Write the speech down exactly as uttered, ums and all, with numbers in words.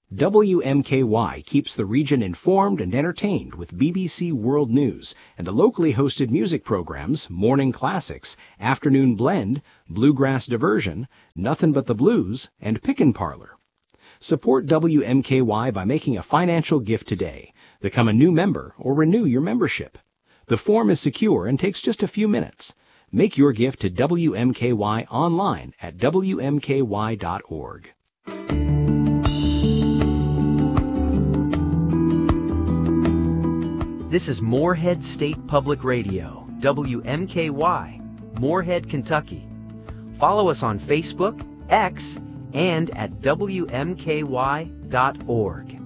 W M K Y keeps the region informed and entertained with B B C World News and the locally hosted music programs Morning Classics, Afternoon Blend, Bluegrass Diversion, Nothin' But the Blues, and Pickin' Parlor. Support W M K Y by making a financial gift today. Become a new member or renew your membership. The form is secure and takes just a few minutes. Make your gift to W M K Y online at W M K Y dot org. This is Moorhead State Public Radio, W M K Y, Moorhead, Kentucky. Follow us on Facebook, X, and at W M K Y dot org.